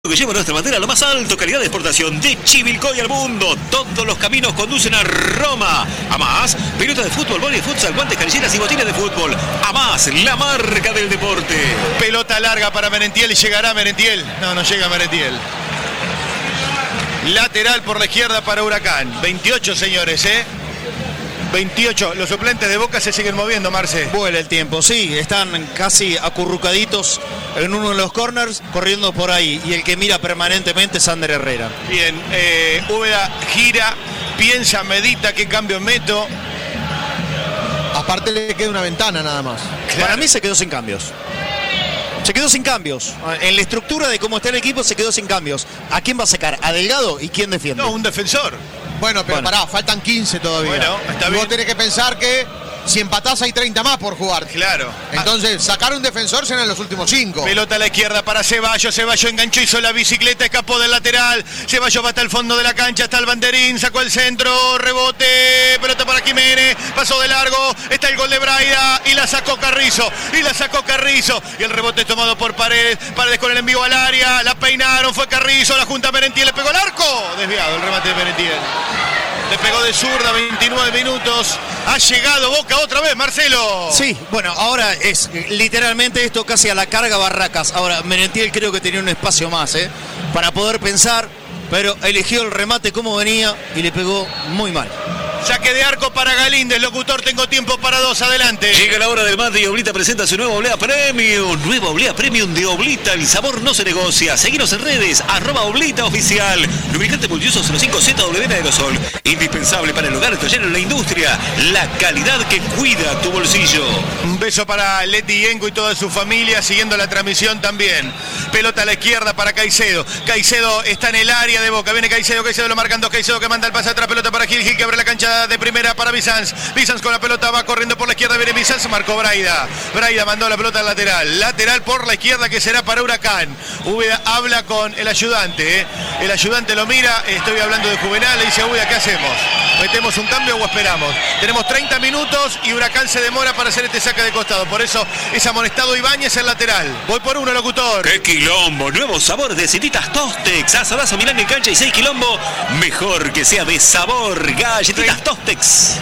Que lleva nuestra bandera a lo más alto, calidad de exportación de Chivilcoy al mundo. Todos los caminos conducen a Roma. A más, pelota de fútbol, vóley, futsal, guantes, canilleras y botines de fútbol. A más, la marca del deporte. Pelota larga para Merentiel y llegará Merentiel. No llega Merentiel. Lateral por la izquierda para Huracán. 28, señores, 28. Los suplentes de Boca se siguen moviendo, Marce. Vuela el tiempo, sí. Están casi acurrucaditos en uno de los corners, corriendo por ahí. Y el que mira permanentemente es Ander Herrera. Bien, Úbeda gira, piensa, medita qué cambio meto. Aparte le queda una ventana nada más. Claro. Para mí se quedó sin cambios. Se quedó sin cambios. En la estructura de cómo está el equipo se quedó sin cambios. ¿A quién va a sacar? ¿A Delgado? ¿Y quién defiende? No, un defensor. Bueno, pero pará, faltan 15 todavía. Bueno, está bien. Vos tenés que pensar que si empatás hay 30 más por jugar. Claro. Entonces, sacar un defensor serán los últimos 5. Pelota a la izquierda para Ceballos. Ceballos enganchó, hizo la bicicleta, escapó del lateral. Ceballos va hasta el fondo de la cancha, hasta el banderín, sacó el centro, rebote, pelota para Jiménez, pasó de largo, está el gol de Braida y la sacó Carrizo. Y el rebote tomado por Paredes. Paredes con el envío al área, la peinaron, fue Carrizo, la junta Merentiel, le pegó el arco. Desviado el remate de Merentiel. Le pegó de zurda, 29 minutos. Ha llegado Boca otra vez, Marcelo. Sí, bueno, ahora es literalmente esto casi a la carga Barracas. Ahora, Merentiel creo que tenía un espacio más, para poder pensar, pero eligió el remate como venía y le pegó muy mal. Saque de arco para Galíndez, locutor, tengo tiempo para 2, adelante. Llega la hora del mate y Oblita presenta su nueva Oblea Premium. Nueva Oblea Premium de Oblita, el sabor no se negocia. Seguinos en redes, @Oblita Oficial. Lubricante multiuso 05ZW de aerosol. Indispensable para el hogar, el taller en la industria. La calidad que cuida tu bolsillo. Un beso para Leti Yengo y toda su familia, siguiendo la transmisión también. Pelota a la izquierda para Caicedo. Caicedo está en el área de Boca. Viene Caicedo lo marcan 2. Caicedo que manda el pase atrás, pelota para Gil que abre la cancha de primera para Bizanz. Bizanz con la pelota va corriendo por la izquierda, viene Bizanz, marcó Braida. Braida mandó la pelota al lateral. Lateral por la izquierda que será para Huracán. Úbeda habla con el ayudante. El ayudante lo mira, estoy hablando de Juvenal, le dice: Úbeda, ¿qué hacemos? ¿Metemos un cambio o esperamos? Tenemos 30 minutos y Huracán se demora para hacer este saque de costado. Por eso es amonestado Ibáñez el lateral. Voy por uno, locutor. ¡Qué quilombo! Nuevos sabores de Galletitas Tostex. Asabazo, Milán en cancha y 6 quilombo. Mejor que sea de sabor. Galletitas Tostex.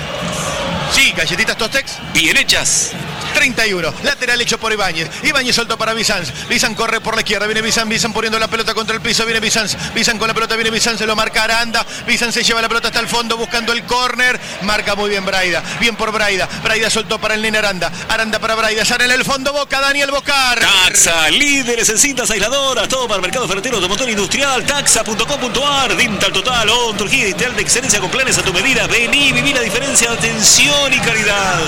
Sí, galletitas Tostex. Bien hechas. 31, lateral hecho por Ibáñez. Ibáñez soltó para Bizanz. Bizanz corre por la izquierda, viene Bizanz poniendo la pelota contra el piso, viene Bizanz con la pelota, viene Bizanz, se lo marca Aranda. Bizanz se lleva la pelota hasta el fondo buscando el córner. Marca muy bien Braida, bien por Braida. Braida soltó para el nene Aranda. Aranda para Braida, sale en el fondo Boca, Daniel Bocar. Taxa, líderes en cintas aisladoras, todo para el mercado ferretero, automotor industrial, taxa.com.ar, Dental Total, ontología digital de excelencia con planes a tu medida. Vení, viví la diferencia de atención y calidad.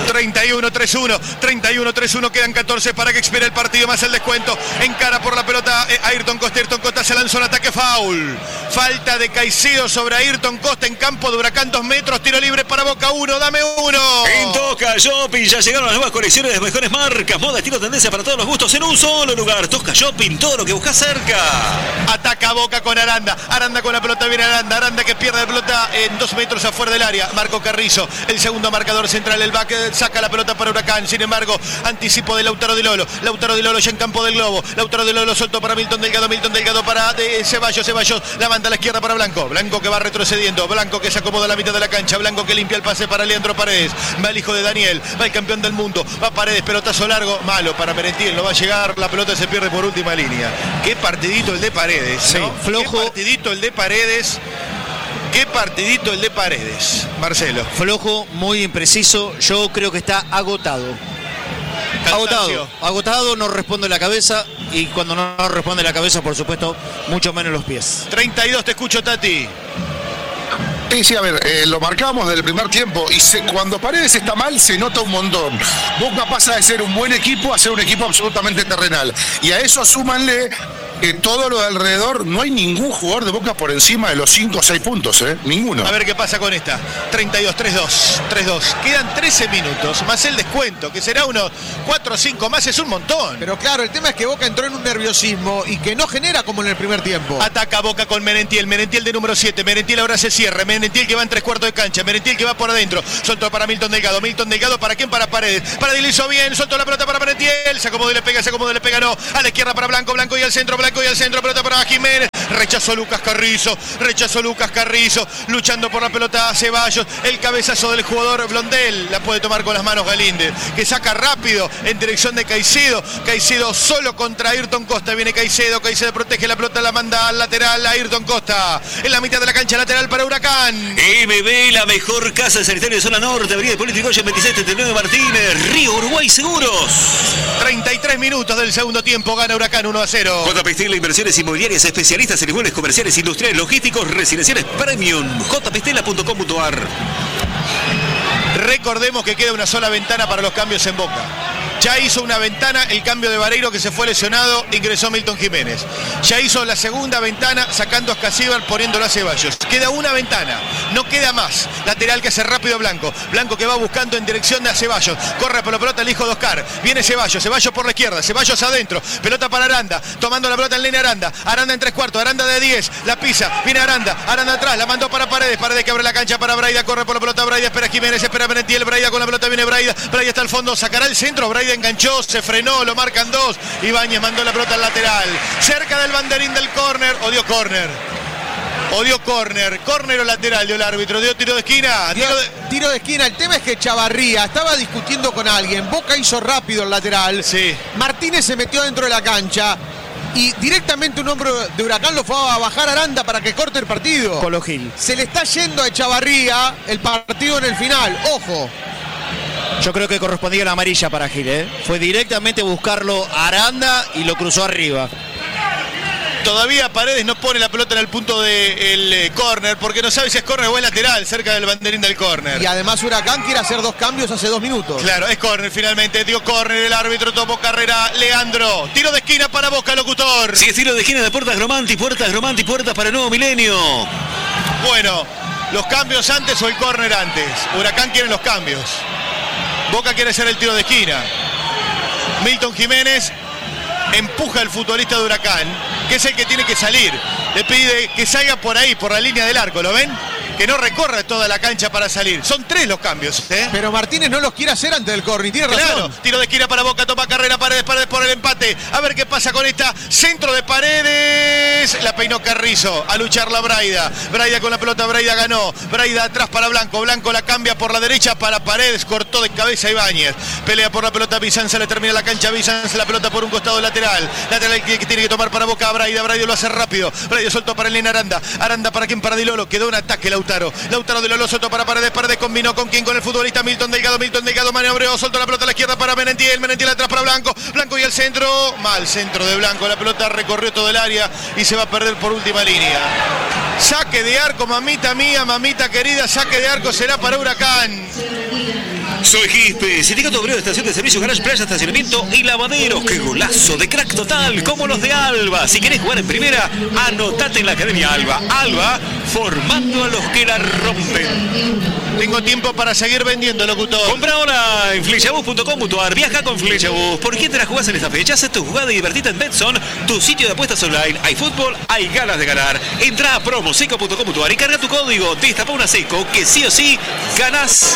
31-3-1, quedan 14 para que expire el partido más el descuento. Encara por la pelota Ayrton Costa. Ayrton Costa se lanzó el ataque, foul. Falta de Caicedo sobre Ayrton Costa en campo de Huracán, 2 metros, tiro libre para Boca, 1, dame 1. En Tosca Shopping ya llegaron las nuevas colecciones de mejores marcas, moda, estilo, tendencia para todos los gustos en un solo lugar. Tosca Shopping, todo lo que buscas cerca. Ataca Boca con Aranda. Aranda con la pelota, viene Aranda. Aranda que pierde la pelota en 2 metros afuera del área. Marco Carrizo, el segundo marcador central, el back, saca la pelota para Huracán. Sin embargo, anticipo de Lautaro Di Lolo. Lautaro Di Lolo ya en campo del Globo. Lautaro Di Lolo soltó para Milton Delgado. Milton Delgado para Ceballos. Ceballos la manda a la izquierda para Blanco. Blanco que va retrocediendo. Blanco que se acomoda a la mitad de la cancha. Blanco que limpia el pase para Leandro Paredes. Va el hijo de Daniel. Va el campeón del mundo. Va Paredes. Pelotazo largo. Malo para Merentiel. No va a llegar. La pelota se pierde por última línea. Qué partidito el de Paredes. Sí, ¿no? flojo. Qué partidito el de Paredes. Qué partidito el de Paredes. Marcelo. Flojo, muy impreciso. Yo creo que está agotado. Agotado, no responde la cabeza, y cuando no responde la cabeza, por supuesto, mucho menos los pies. 32, te escucho, Tati. Sí, a ver, lo marcamos desde el primer tiempo y cuando Paredes está mal se nota un montón. Boca pasa de ser un buen equipo a ser un equipo absolutamente terrenal. Y a eso súmanle que todo lo de alrededor, no hay ningún jugador de Boca por encima de los 5 o 6 puntos, ninguno. A ver qué pasa con esta. 32, 3-2. Quedan 13 minutos, más el descuento, que será unos 4 o 5 más, es un montón. Pero claro, el tema es que Boca entró en un nerviosismo y que no genera como en el primer tiempo. Ataca Boca con Merentiel de número 7. Merentiel ahora se cierra. Merentiel que va en 3/4 de cancha. Merentiel que va por adentro. Soltó para Milton Delgado. Milton Delgado, ¿para quién? Para Paredes. Paredes lo hizo bien. Soltó la pelota para Merentiel. Se acomodó y le pega, no. A la izquierda para Blanco. Blanco y al centro. Blanco Blanco y al centro, pelota para Jiménez. Rechazó Lucas Carrizo, luchando por la pelota a Ceballos. El cabezazo del jugador Blondel, la puede tomar con las manos Galíndez, que saca rápido en dirección de Caicedo. Caicedo solo contra Ayrton Costa, viene Caicedo protege la pelota, la manda al lateral a Ayrton Costa. En la mitad de la cancha, lateral para Huracán. MB, la mejor casa de sanitario de zona norte, Avenida Hipólito Yrigoyen 2639 Martínez, Río Uruguay Seguros. 33 minutos del segundo tiempo, gana Huracán 1-0. JP Stella Inversiones Inmobiliarias, especialistas en inmuebles comerciales, industriales, logísticos, residenciales premium. jpstella.com.ar. Recordemos que queda una sola ventana para los cambios en Boca. Ya hizo una ventana el cambio de Vareiro, que se fue lesionado, ingresó Milton Jiménez. Ya hizo la segunda ventana sacando a Escasíbar, poniéndolo a Ceballos. Queda una ventana, no queda más. Lateral que hace rápido Blanco. Blanco que va buscando en dirección de Ceballos. Corre por la pelota el hijo de Oscar. Viene Ceballos por la izquierda, Ceballos adentro. Pelota para Aranda, tomando la pelota en línea Aranda. Aranda en 3/4, Aranda de 10, la pisa, viene Aranda atrás, la mandó para Paredes. Paredes que abre la cancha para Braida, corre por la pelota Braida, espera Jiménez, espera Merentiel, Braida con la pelota, viene Braida. Braida está al fondo, sacará el centro, Braida enganchó, se frenó, lo marcan dos. Ibáñez mandó la pelota al lateral, cerca del banderín del córner, o dio córner o lateral, dio el árbitro, dio tiro de esquina. Tiro de esquina. El tema es que Chavarría estaba discutiendo con alguien, Boca hizo rápido el lateral, sí. Martínez se metió dentro de la cancha y directamente un hombre de Huracán lo fue a bajar a Aranda para que corte el partido. Colo Gil. Se le está yendo a Chavarría el partido en el final, ojo. Yo creo que correspondía la amarilla para Gil, ¿eh? Fue directamente buscarlo a Aranda y lo cruzó arriba. Todavía Paredes no pone la pelota en el punto del córner, porque no sabe si es córner o es lateral, cerca del banderín del córner. Y además Huracán quiere hacer dos cambios hace 2 minutos. Claro, es córner finalmente, dio córner, el árbitro tomó carrera, Leandro. Tiro de esquina para Boca, locutor. Sí, es tiro de esquina de Puertas Gromanti, puertas para el nuevo milenio. Bueno, los cambios antes o el córner antes. Huracán quiere los cambios. Boca quiere hacer el tiro de esquina. Milton Jiménez empuja al futbolista de Huracán, que es el que tiene que salir. Le pide que salga por ahí, por la línea del arco, ¿lo ven? Que no recorra toda la cancha para salir. Son 3 los cambios, ¿eh? Pero Martínez no los quiere hacer antes del córner, tiene razón. Claro, tiro de esquina para Boca, toma carrera, Paredes por el empate. A ver qué pasa con esta. Centro de Paredes. La peinó Carrizo. A luchar la Braida. Braida con la pelota, Braida ganó. Braida atrás para Blanco. Blanco la cambia por la derecha para Paredes. Cortó de cabeza Ibáñez. Pelea por la pelota Bizanza, le termina la cancha Bizanza. La pelota por un costado lateral. Lateral que tiene que tomar para Boca a Braida. Braida lo hace rápido. Braida soltó para Elena Aranda. Aranda para quién, para Di Lolo. Quedó un ataque Lautaro de Lolo, soltó para Paredes combinó con quién, con el futbolista Milton Delgado maniobró, soltó la pelota a la izquierda para Merentiel atrás para Blanco y el centro, mal centro de Blanco, la pelota recorrió todo el área y se va a perder por última línea. Saque de arco, mamita mía, mamita querida, saque de arco será para Huracán. Soy Quispe, Sindicato Obrero de Estación de Servicio, Garage, Playa, Estacionamiento y Lavaderos. ¡Qué golazo de crack total! Como los de Alba. Si querés jugar en primera, anotate en la Academia Alba. Alba, formando a los que la rompen. Tengo tiempo para seguir vendiendo, locutor. Compra ahora en flechebus.com.ar. Viaja con Flechebus. ¿Por qué te la jugás en esta fecha? Haz tu jugada y divertite en Betson, tu sitio de apuestas online. Hay fútbol, hay ganas de ganar. Entra a promoseco.com.ar y carga tu código. Destapa una seco que sí o sí ganás.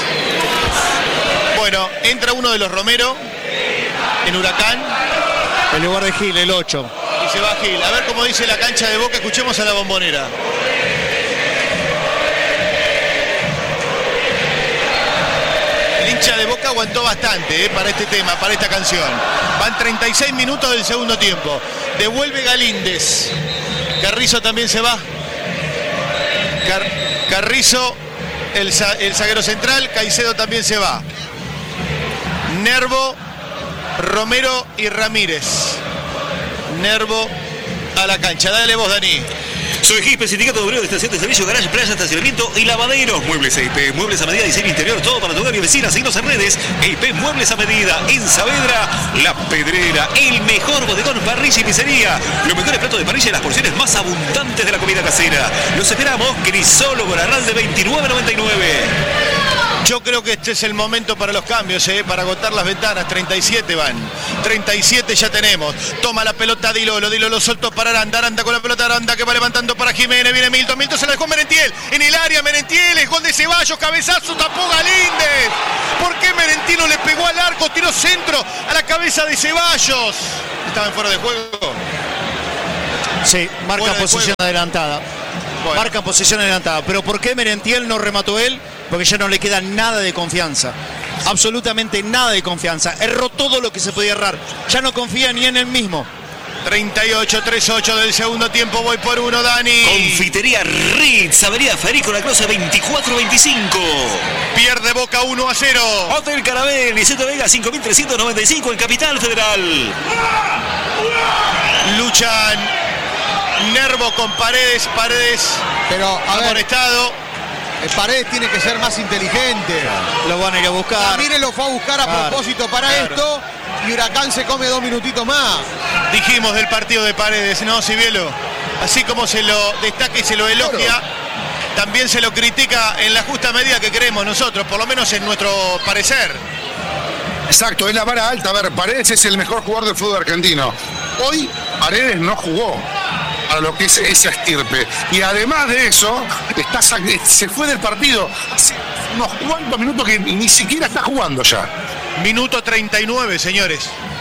Bueno, entra uno de los Romero en Huracán. En lugar de Gil, el 8. Y se va Gil. A ver cómo dice la cancha de Boca. Escuchemos a la Bombonera. El hincha de Boca aguantó bastante para este tema, para esta canción. Van 36 minutos del segundo tiempo. Devuelve Galíndez. Carrizo también se va. Carrizo, el zaguero central. Caicedo también se va. Nervo, Romero y Ramírez. Nervo a la cancha. Dale vos, Dani. Soy Quispe, Sindicato Obrero de Estación de Servicio, Garage, Playa, Estacionamiento y Lavaderos. Muebles EIP, muebles a medida, diseño interior, todo para tu hogar y vecina. Síguenos en redes. EIP Muebles a Medida. En Saavedra, La Pedrera. El mejor bodegón, parrilla y pizzería. Los mejores platos de parrilla y las porciones más abundantes de la comida casera. Los esperamos. Crisólogo Larral de 29.99. Yo creo que este es el momento para los cambios, para agotar las ventanas. 37 van. 37 ya tenemos. Toma la pelota Di Lolo soltó para Aranda. Aranda con la pelota, Aranda que va levantando para Jiménez. Viene Milton se la dejó Merentiel. En el área Merentiel, el gol de Ceballos, cabezazo, tapó Galíndez. ¿Por qué Merentiel no le pegó al arco? Tiró centro a la cabeza de Ceballos. Estaban fuera de juego. Sí, marca Fuera de posición juego. adelantada. Bueno. Marca posición adelantada. Pero ¿por qué Merentiel no remató él? Porque ya no le queda nada de confianza. Absolutamente nada de confianza. Erró todo lo que se podía errar. Ya no confía ni en él mismo. 38-38 del segundo tiempo, voy por uno, Dani. Confitería Ritz, Avenida Federico Lacroze 2425. Pierde Boca 1-0. Hotel Carabel, Niceto Vega 5395 en Capital Federal. Luchan Nervo con Paredes. Pero, a ver, amonestado. Paredes tiene que ser más inteligente. Lo van a ir a buscar. Ramírez lo fue a buscar a Claro, propósito para claro. esto y Huracán se come 2 minutitos más. Dijimos del partido de Paredes, ¿no, Cibielo? Así como se lo destaca y se lo elogia, también se lo critica en la justa medida que creemos nosotros, por lo menos en nuestro parecer. Exacto, es la vara alta. A ver, Paredes es el mejor jugador del fútbol argentino. Hoy Paredes no jugó a lo que es esa estirpe. Y además de eso, se fue del partido hace unos cuantos minutos que ni siquiera está jugando ya. Minuto 39, señores.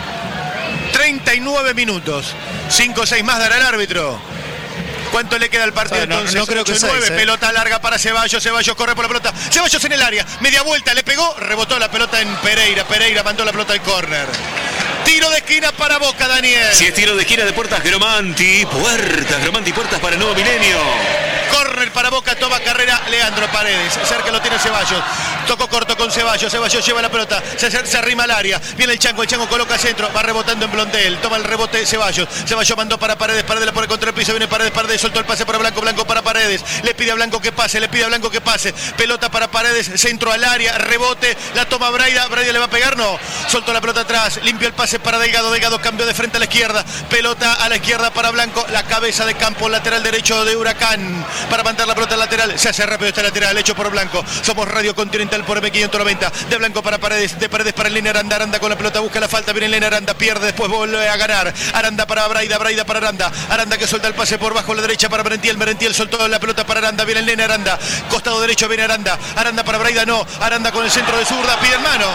39 minutos. 5 o 6 más dará el árbitro. ¿Cuánto le queda al partido No, entonces? no creo que 8-9, 6, pelota larga para Ceballos. Ceballos corre por la pelota. Ceballos en el área. Media vuelta, le pegó. Rebotó la pelota en Pereira. Pereira mandó la pelota al córner. Tiro de esquina para Boca, Daniel. Si es tiro de esquina de Puertas Gromanti, puertas para el nuevo milenio. Córner para Boca, toma carrera Leandro Paredes. Cerca lo tiene Ceballos. Tocó corto con Ceballos. Ceballos lleva la pelota. Se arrima al área. Viene el Chango coloca centro. Va rebotando en Blondel. Toma el rebote Ceballos. Ceballos mandó para Paredes. Paredes la pone contra el piso. Viene Paredes. Soltó el pase para Blanco. Blanco para Paredes. Le pide a Blanco que pase. Pelota para Paredes. Centro al área. Rebote. La toma Braida. Braida le va a pegar. No. Soltó la pelota atrás. Limpio el pase para Delgado. Delgado cambió de frente a la izquierda. Pelota a la izquierda para Blanco. La cabeza de campo lateral derecho de Huracán. Para mandar la pelota al lateral. Se hace rápido este lateral. Hecho por Blanco. Somos Radio Continental por M590. De Blanco para Paredes. De Paredes para el Lena Aranda. Aranda con la pelota. Busca la falta. Viene el Lena Aranda. Pierde. Después vuelve a ganar. Aranda para Braida. Braida para Aranda. Aranda que suelta el pase por bajo a la derecha para Merentiel. Merentiel soltó la pelota para Aranda. Viene el Lena Aranda. Costado derecho viene Aranda. Aranda para Braida. No. Aranda con el centro de zurda. Pide en mano.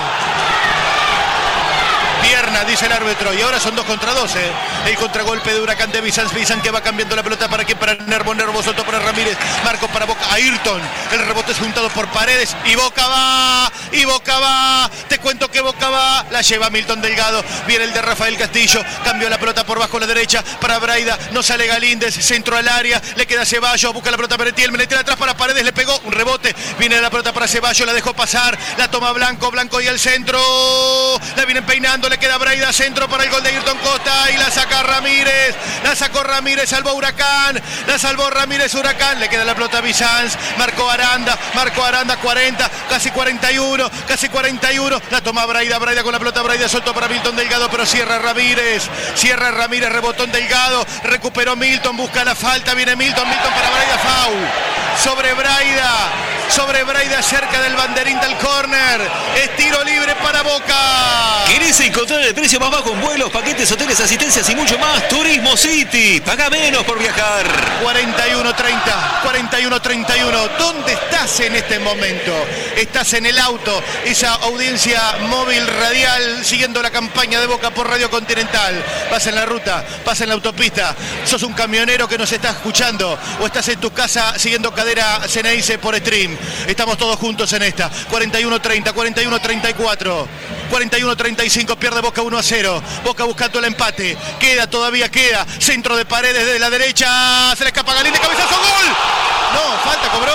Pierna, dice el árbitro. Y ahora son 2 contra 2. El contragolpe de Huracán de Bizanz. Bizanz que va cambiando la pelota para quién, para Nervo. Nervo soltó para Ramírez. Marcos para Boca. Ayrton. El rebote es juntado por Paredes. Y Boca va. Y Boca va. Te cuento que Boca va. La lleva Milton Delgado. Viene el de Rafael Castillo. Cambió la pelota por bajo a la derecha para Braida. No sale Galíndez. Centro al área. Le queda Ceballos. Busca la pelota Merentiel. Merentiel atrás para Paredes. Le pegó un rebote. Viene la pelota para Ceballos. La dejó pasar. La toma Blanco. Blanco y al centro. La vienen peinando. Le queda Braida, centro para el gol de Ayrton Costa y la saca Ramírez. La sacó Ramírez, salvó Huracán. La salvó Ramírez Huracán. Le queda la pelota a Bizanz. Marcó Aranda 40, casi 41. La toma Braida, Braida con la pelota. Braida soltó para Milton Delgado, pero cierra Ramírez, rebotó en Delgado. Recuperó Milton, busca la falta. Viene Milton para Braida, foul. Sobre Braida, cerca del banderín del córner. Es tiro libre para Boca. ¿Querés encontrar el precio más bajo en vuelos, paquetes, hoteles, asistencias y mucho más? Turismo City. Paga menos por viajar. 41-31. ¿Dónde estás en este momento? Estás en el auto. Esa audiencia móvil radial siguiendo la campaña de Boca por Radio Continental. Vas en la ruta, vas en la autopista. Sos un camionero que nos está escuchando. O estás en tu casa siguiendo Cadena Ceneice por stream. Estamos todos juntos en esta. 41-30, 41-34. 41-35, pierde Boca 1-0. Boca buscando el empate. Todavía queda. Centro de Paredes desde la derecha. Se le escapa Galíndez, cabezazo, gol. No, falta, cobró.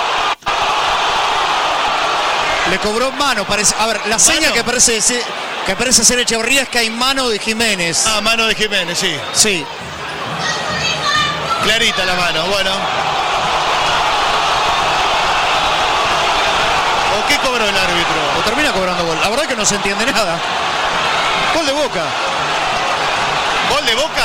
Le cobró mano, parece. A ver, la seña que parece ser Echeverría es que hay mano de Jiménez. Ah, mano de Jiménez, sí. Sí. Clarita la mano, bueno. ¿O qué cobró el árbitro? O termina cobrando gol. La verdad que no se entiende nada. Gol de Boca. ¿Gol de Boca?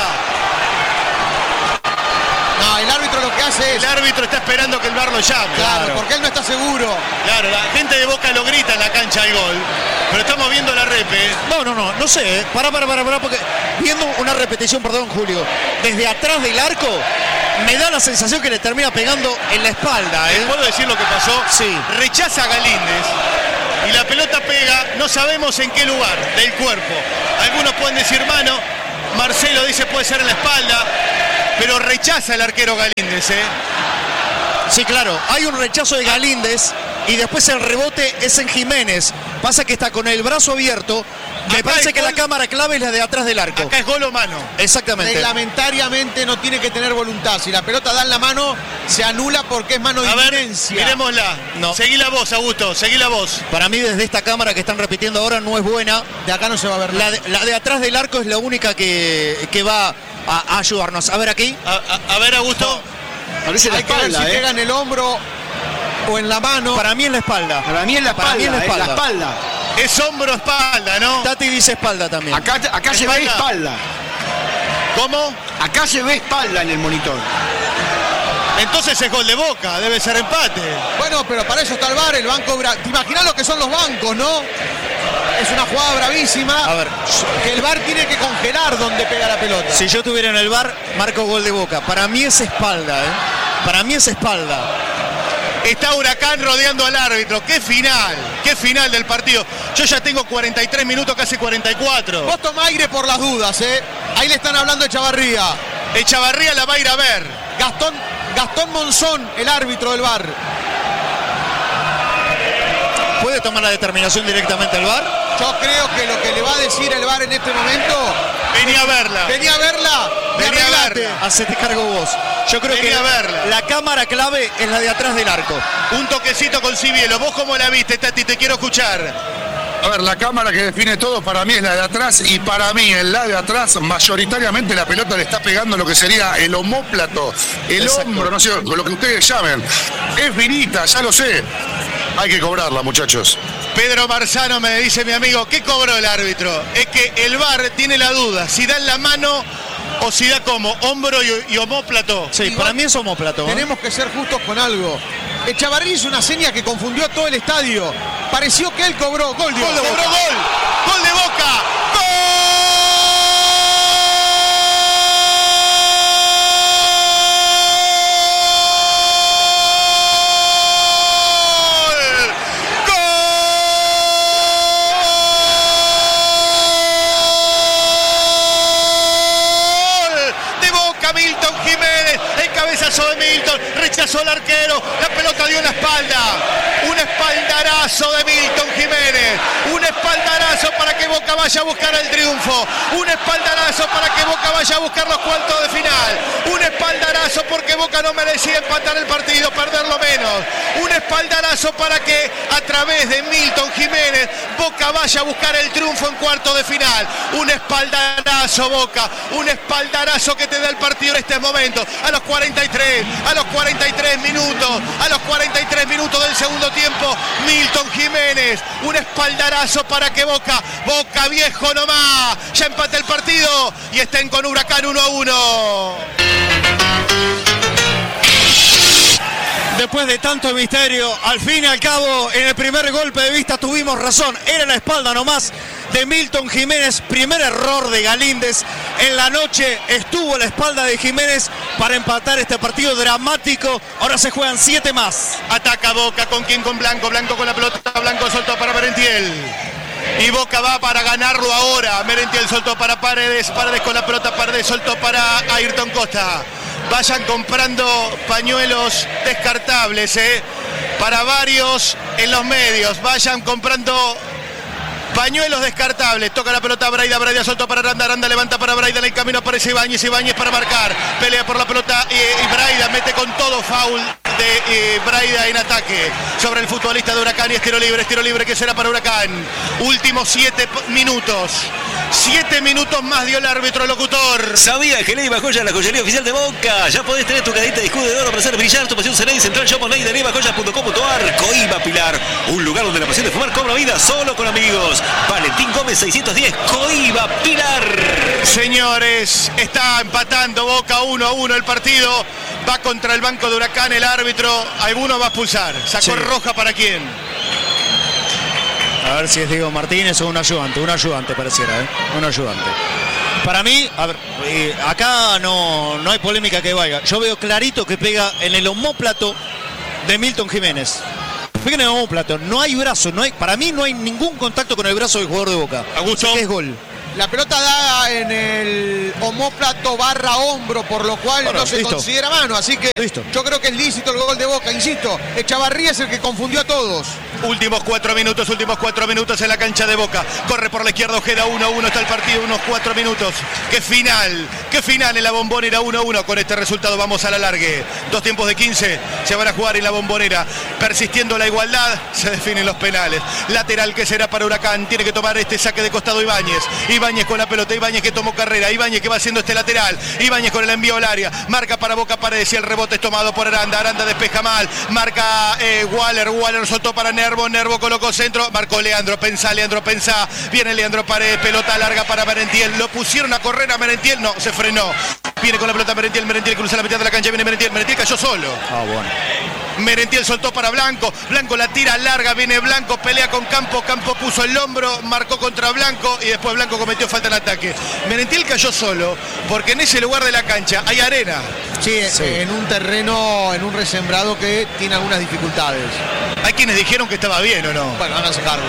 No, el árbitro lo que hace es... El árbitro está esperando que el VAR lo llame. Claro, porque él no está seguro. Claro, la gente de Boca lo grita en la cancha el gol. Pero estamos viendo la repe. No sé. Pará, porque viendo una repetición, perdón, Julio, desde atrás del arco, me da la sensación que le termina pegando en la espalda. ¿Puedo decir lo que pasó? Sí. Rechaza a Galíndez y la pelota pega, no sabemos en qué lugar del cuerpo. Algunos pueden decir mano, Marcelo dice puede ser en la espalda. pero rechaza el arquero Galíndez, ¿eh? Sí, claro, hay un rechazo de Galíndez y después el rebote es en Jiménez. Pasa que está con el brazo abierto. Me Acá parece es que gol. la cámara clave es la de atrás del arco. Acá es gol o mano. Exactamente. Reglamentariamente no tiene que tener voluntad. Si la pelota da en la mano, se anula porque es mano de A ver, inminencia. miremosla. No. Seguí la voz, Augusto, seguí la voz. Para mí, desde esta cámara que están repitiendo ahora, no es buena. De acá no se va a ver nada. La de atrás del arco es la única que va a ayudarnos. A ver aquí. A ver, Augusto. Parece la Hay que ver espalda, si pega en el hombro o en la mano. Para mí es la espalda. Para mí es la Para espalda, mí es la la espalda. espalda. Es hombro-espalda, ¿no? Tati dice espalda también. Acá se ve espalda. ¿Cómo? Acá se ve espalda en el monitor. Entonces es gol de Boca, debe ser empate. Bueno, pero para eso está el VAR, el banco. ¿Te imaginas lo que son los bancos, no? Es una jugada bravísima. A ver. Que el VAR tiene que congelar donde pega la pelota. Si yo estuviera en el VAR, marco gol de Boca. Para mí es espalda, ¿eh? Para mí es espalda. Está Huracán rodeando al árbitro. ¡Qué final del partido! Yo ya tengo 43 minutos, casi 44. Vos tomá aire por las dudas, ¿eh? Ahí le están hablando a Echavarría. Echavarría la va a ir a ver. Gastón Monzón, el árbitro del VAR. ¿Puede tomar la determinación directamente el VAR? Yo creo que lo que le va a decir el VAR en este momento... Vení a verla. Vení a verla. Vení a arreglate. verla. Hacete cargo vos. Yo creo Vení que a verla. la cámara clave es la de atrás del arco. Un toquecito con Cibielo. ¿Vos cómo la viste, Tati? Te quiero escuchar. A ver, la cámara que define todo para mí es la de atrás y para mí en la de atrás mayoritariamente la pelota le está pegando lo que sería el omóplato, el Exacto. hombro, no sé, lo que ustedes llamen. Es finita, ya lo sé. Hay que cobrarla, muchachos. Pedro Marzano me dice mi amigo, ¿qué cobró el árbitro? Es que el VAR tiene la duda, si da en la mano o si da como hombro y omóplato. Sí, Igual para mí es omóplato. ¿eh? Tenemos que ser justos con algo. Echavarría hizo una seña que confundió a todo el estadio. Pareció que él cobró gol de Gol de Boca. Boca. Gol de Boca. Milton Jiménez, el cabezazo de Milton, rechazó al arquero, la pelota dio en la espalda, un espaldarazo de Milton Jiménez, un espaldarazo para que Boca vaya a buscar el triunfo, un espaldarazo para que Boca vaya a buscar los cuartos de final, un espaldarazo porque Boca no merecía empatar el partido, perderlo menos, un espaldarazo para que a través de Milton Jiménez Boca vaya a buscar el triunfo en cuartos de final, un espaldarazo Boca, un espaldarazo que te da el partido en este momento, a los 43 minutos del segundo tiempo, Milton Jiménez, un espaldarazo para que Boca viejo nomás, ya empate el partido y estén con Huracán 1-1. Después de tanto misterio, al fin y al cabo, en el primer golpe de vista tuvimos razón. Era la espalda nomás de Milton Jiménez. Primer error de Galíndez. En la noche estuvo la espalda de Jiménez para empatar este partido dramático. Ahora se juegan 7 más. Ataca Boca, ¿con quién? Con Blanco, Blanco con la pelota, Blanco soltó para Merentiel. Y Boca va para ganarlo ahora. Merentiel soltó para Paredes, Paredes con la pelota, Paredes soltó para Ayrton Costa. Vayan comprando pañuelos descartables, para varios en los medios. Vayan comprando pañuelos descartables. Toca la pelota Braida, Braida soltó para Aranda, Aranda levanta para Braida, en el camino aparece Ibáñez, Ibáñez para marcar. Pelea por la pelota y Braida mete con todo, foul de Braida en ataque sobre el futbolista de Huracán y es tiro libre que será para Huracán. Últimos 7 minutos. 7 minutos más dio el árbitro locutor. ¿Sabías que Leiva Joyas, la joyería oficial de Boca? Ya podés tener tu cadita de escudo de oro para hacer brillar tu pasión será en Central Shop Online de leivajoyas.com.ar. Coiba Pilar, un lugar donde la pasión de fumar cobra vida solo con amigos. Valentín Gómez 610, Coiba Pilar. Señores, está empatando Boca 1-1 el partido. Va contra el banco de Huracán el árbitro. Alguno va a expulsar. ¿Sacó Sí. roja para quién? A ver si es Diego Martínez o un ayudante pareciera, un ayudante. Para mí, a ver, acá no hay polémica que valga. Yo veo clarito que pega en el omóplato de Milton Jiménez. Pega en el omóplato, no hay brazo, para mí no hay ningún contacto con el brazo del jugador de Boca. Augusto. Así que es gol. La pelota da en el omóplato barra hombro, por lo cual Bueno, no se listo. considera mano. Así que Listo. yo creo que es lícito el gol de Boca. Insisto, Echavarría es el que confundió a todos. Últimos 4 minutos en la cancha de Boca. Corre por la izquierda Ojeda, 1-1 está el partido, unos 4 minutos. Qué final en la Bombonera, 1-1. Con este resultado vamos a la largue. 2 tiempos de 15 se van a jugar en la Bombonera. Persistiendo la igualdad, se definen los penales. Lateral que será para Huracán, tiene que tomar este saque de costado Ibáñez. Ibáñez con la pelota, Ibáñez que tomó carrera, Ibáñez que va haciendo este lateral, Ibáñez con el envío al área, marca para Boca Paredes y el rebote es tomado por Aranda, Aranda despeja mal, marca Waller soltó para Nervo colocó centro, marcó Leandro Pensá, viene Leandro Paredes, pelota larga para Merentiel, lo pusieron a correr a Merentiel, no, se frenó, viene con la pelota Merentiel cruza la mitad de la cancha, viene Merentiel cayó solo. Bueno. Merentiel soltó para Blanco la tira larga, viene Blanco, pelea con Campo puso el hombro, marcó contra Blanco y después Blanco cometió falta en ataque. Merentiel cayó solo porque en ese lugar de la cancha hay arena. Sí, en un terreno, en un resembrado que tiene algunas dificultades. Hay quienes dijeron que estaba bien o no. Bueno, van a sacarlo.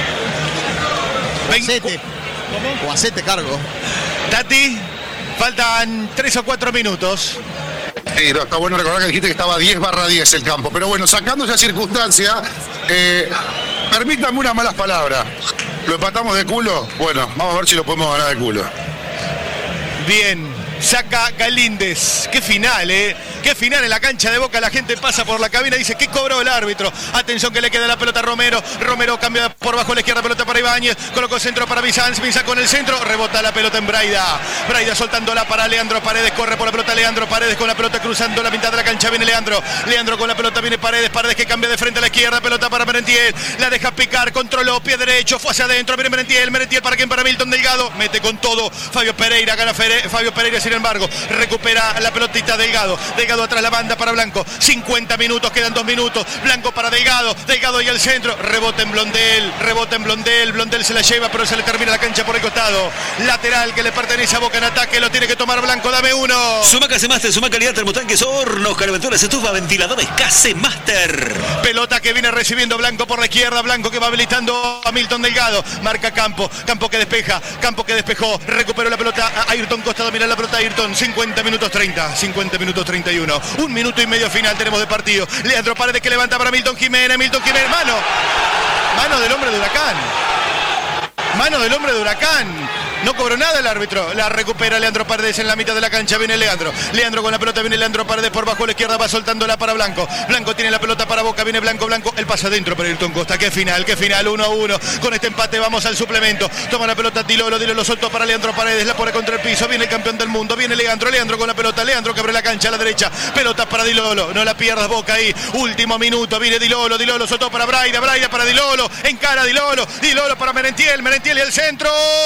O hacete cargo. Tati, faltan 3 o 4 minutos. Sí, no, está bueno recordar que dijiste que estaba 10/10 el campo. Pero bueno, sacando esa circunstancia, permítanme unas malas palabras. ¿Lo empatamos de culo? Bueno, vamos a ver si lo podemos ganar de culo. Bien, saca Galíndez. Qué final, Qué final en la cancha de Boca. La gente pasa por la cabina y dice, ¿qué cobró el árbitro? Atención que le queda la pelota a Romero. Romero cambia por bajo a la izquierda, pelota para Ibáñez. Colocó centro para Bizanz. Bizanz con el centro. Rebota la pelota en Braida. Braida soltándola para Leandro Paredes. Corre por la pelota Leandro Paredes con la pelota cruzando la mitad de la cancha. Viene Leandro. Leandro con la pelota viene Paredes. Paredes que cambia de frente a la izquierda. Pelota para Merentiel. La deja picar. Controló. Pie derecho. Fue hacia adentro. Viene Merentiel. Merentiel para quien? Para Milton Delgado. Mete con todo. Fabio Pereira. Gana Fabio Pereira, sin embargo. Recupera la pelotita Delgado. Delgado atrás la banda para Blanco. 50 minutos. Quedan 2 minutos. Blanco para Delgado. Delgado y al centro. Rebote en Blondel. Blondel se la lleva, pero se le termina la cancha por el costado. Lateral que le pertenece a Boca en ataque. Lo tiene que tomar Blanco. Dame uno. Sumac AC Master, Sumac calidad, termotanques, hornos, calefactores, estufa, ventiladores, AC Master. Pelota que viene recibiendo Blanco por la izquierda. Blanco que va habilitando a Milton Delgado. Marca Campo. Campo que despeja. Campo que despejó. Recuperó la pelota a Ayrton Costa. Domina la pelota Ayrton. 50 minutos 30. 50 minutos 31. 1 minuto y medio final tenemos de partido. Leandro Paredes que levanta para Milton Jiménez. Mano del hombre de Huracán. Mano del hombre de Huracán. No cobró nada el árbitro. La recupera Leandro Paredes en la mitad de la cancha. Viene Leandro. Leandro con la pelota. Viene Leandro Paredes por bajo a la izquierda. Va soltándola para Blanco. Blanco tiene la pelota para Boca. Viene Blanco. El pase adentro para Ayrton Costa. Qué final. 1-1. Con este empate vamos al suplemento. Toma la pelota Dilolo. Dilolo soltó para Leandro Paredes. La pone contra el piso. Viene el campeón del mundo. Viene Leandro. Leandro con la pelota. Leandro que abre la cancha a la derecha. Pelota para Dilolo. No la pierdas, Boca ahí. Último minuto. Viene Dilolo. Dilolo soltó para Braida. Braida para Dilolo. Encara Dilolo. Dilolo para Merentiel. Merentiel y el centro.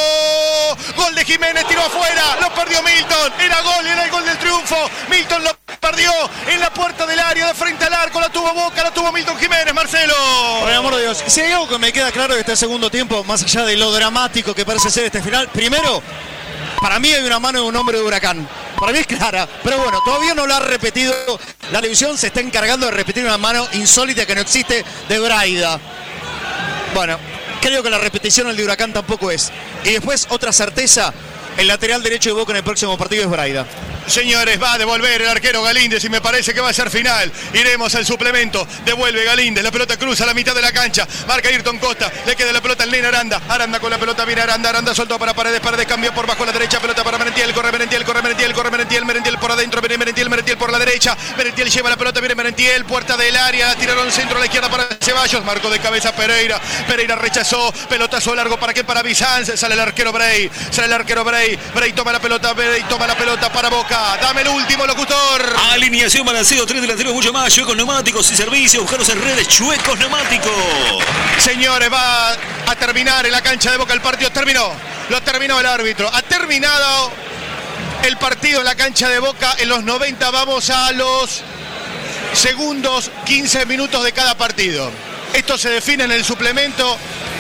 Gol de Jiménez, tiró afuera, lo perdió Milton, era el gol del triunfo, Milton lo perdió en la puerta del área de frente al arco, la tuvo Boca, la tuvo Milton Jiménez, Marcelo. Por el amor de Dios, si hay algo que me queda claro de este segundo tiempo, más allá de lo dramático que parece ser este final, primero, para mí hay una mano de un hombre de Huracán. Para mí es clara, pero bueno, todavía no lo ha repetido. La televisión se está encargando de repetir una mano insólita que no existe de Braida. Bueno, creo que la repetición el de Huracán tampoco es. Y después, otra certeza, el lateral derecho de Boca en el próximo partido es Braida. Señores, va a devolver el arquero Galíndez y me parece que va a ser final. Iremos al suplemento. Devuelve Galíndez. La pelota cruza la mitad de la cancha. Marca Ayrton Costa. Le queda la pelota al nene Aranda. Aranda con la pelota. Viene Aranda. Aranda soltó para Paredes. Paredes cambió por bajo a la derecha. Pelota para Merentiel. Corre Merentiel. Merentiel por adentro. Viene Merentiel por la derecha. Merentiel lleva la pelota. Viene Merentiel. Puerta del área. La tiraron centro a la izquierda para Ceballos. Marcó de cabeza Pereira. Pereira rechazó. Pelotazo largo. ¿Para qué? Para Bizanz. Sale el arquero Bray. Bray toma la pelota para Boca. Dame el último, locutor. Alineación, balanceo, 3 delanteros, mucho más. Chuecos neumáticos y servicios. Buscaros en redes. Chuecos neumáticos. Señores, va a terminar en la cancha de Boca el partido. Lo terminó el árbitro. Ha terminado el partido en la cancha de Boca. En los 90 vamos a los segundos, 15 minutos de cada partido. Esto se define en el suplemento.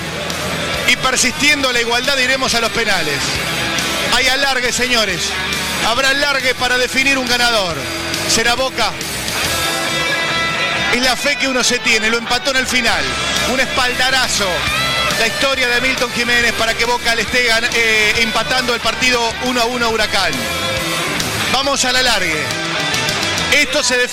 Y persistiendo la igualdad iremos a los penales. Hay alargue, señores. Habrá alargue para definir un ganador. ¿Será Boca? Es la fe que uno se tiene. Lo empató en el final. Un espaldarazo la historia de Milton Jiménez para que Boca le esté empatando el partido 1-1 a Huracán. Vamos a la largue. Esto se define.